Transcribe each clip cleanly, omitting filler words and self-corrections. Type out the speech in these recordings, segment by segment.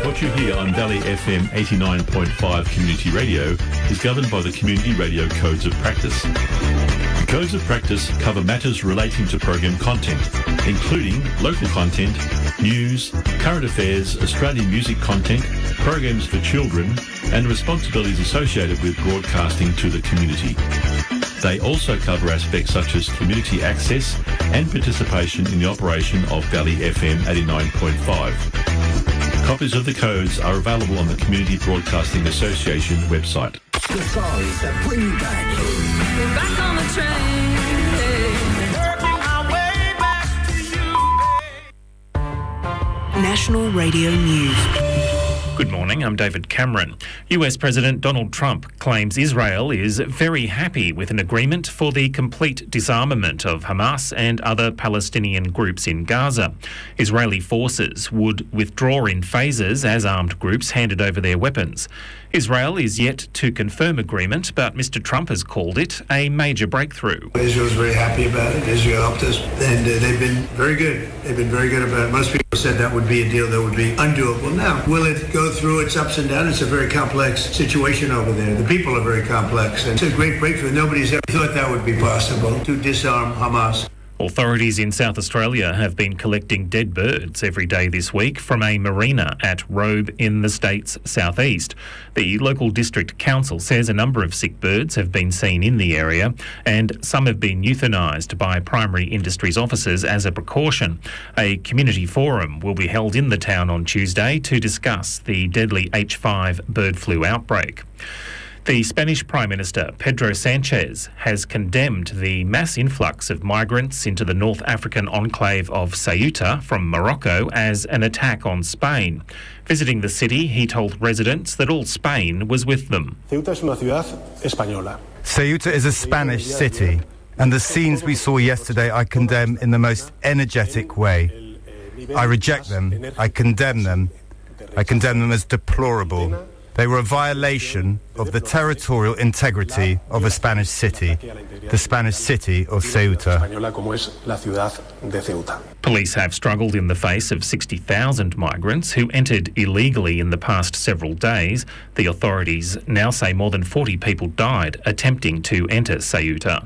What you hear on Valley FM 89.5 Community Radio is governed by the Community Radio Codes of Practice. The Codes of Practice cover matters relating to program content, including local content, news, current affairs, Australian music content, programs for children, and responsibilities associated with broadcasting to the community. They also cover aspects such as community access and participation in the operation of Valley FM 89.5. Copies of the codes are available on the Community Broadcasting Association website. The stories that bring you back. We're back on the train. Working our way back to you. National Radio News. Good morning, I'm David Cameron. US President Donald Trump claims Israel is very happy with an agreement for the complete disarmament of Hamas and other Palestinian groups in Gaza. Israeli forces would withdraw in phases as armed groups handed over their weapons. Israel is yet to confirm agreement, but Mr. Trump has called it a major breakthrough. Israel's very happy about it. Israel helped us, and they've been very good. They've been very good about it. Most people said that would be a deal that would be undoable. Now, will it go through its ups and downs? It's a very complex situation over there. The people are very complex, and it's a great breakthrough. Nobody's ever thought that would be possible, to disarm Hamas. Authorities in South Australia have been collecting dead birds every day this week from a marina at Robe in the state's southeast. The local district council says a number of sick birds have been seen in the area and some have been euthanised by primary industries officers as a precaution. A community forum will be held in the town on Tuesday to discuss the deadly H5 bird flu outbreak. The Spanish Prime Minister, Pedro Sanchez, has condemned the mass influx of migrants into the North African enclave of Ceuta from Morocco as an attack on Spain. Visiting the city, he told residents that all Spain was with them. Ceuta es una ciudad española. Ceuta is a Spanish city, and the scenes we saw yesterday I condemn in the most energetic way. I reject them. I condemn them. I condemn them as deplorable. They were a violation of the territorial integrity of a Spanish city, the Spanish city of Ceuta. Police have struggled in the face of 60,000 migrants who entered illegally in the past several days. The authorities now say more than 40 people died attempting to enter Ceuta.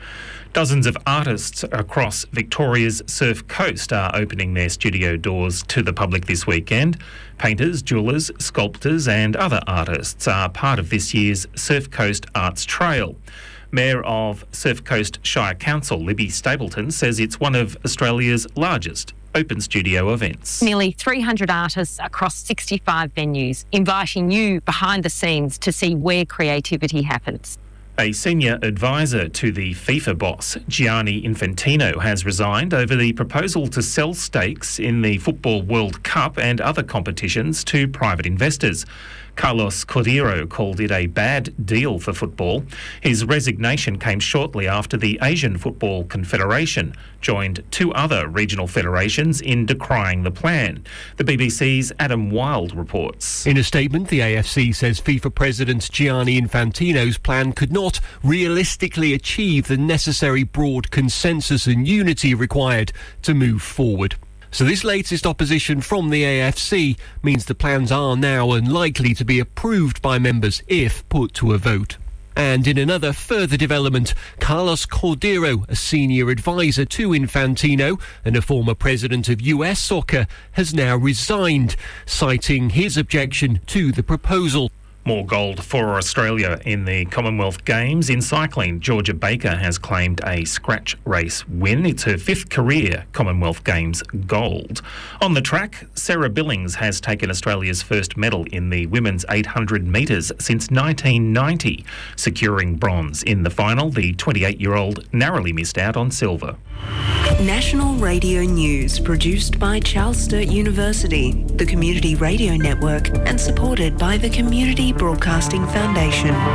Dozens of artists across Victoria's Surf Coast are opening their studio doors to the public this weekend. Painters, jewellers, sculptors and other artists are part of this year's Surf Coast Arts Trail. Mayor of Surf Coast Shire Council, Libby Stapleton, says it's one of Australia's largest open studio events. Nearly 300 artists across 65 venues, inviting you behind the scenes to see where creativity happens. A senior advisor to the FIFA boss, Gianni Infantino, has resigned over the proposal to sell stakes in the Football World Cup and other competitions to private investors. Carlos Cordeiro called it a bad deal for football. His resignation came shortly after the Asian Football Confederation joined two other regional federations in decrying the plan. The BBC's Adam Wilde reports. In a statement, the AFC says FIFA President Gianni Infantino's plan could not realistically achieve the necessary broad consensus and unity required to move forward. So this latest opposition from the AFC means the plans are now unlikely to be approved by members if put to a vote. And in another further development, Carlos Cordeiro, a senior advisor to Infantino and a former president of US Soccer, has now resigned, citing his objection to the proposal. More gold for Australia in the Commonwealth Games. In cycling, Georgia Baker has claimed a scratch race win. It's her fifth career Commonwealth Games gold. On the track, Sarah Billings has taken Australia's first medal in the women's 800 metres since 1990. Securing bronze in the final, the 28-year-old narrowly missed out on silver. National Radio News, produced by Charles Sturt University, the Community Radio Network, and supported by the Community Broadcasting Foundation.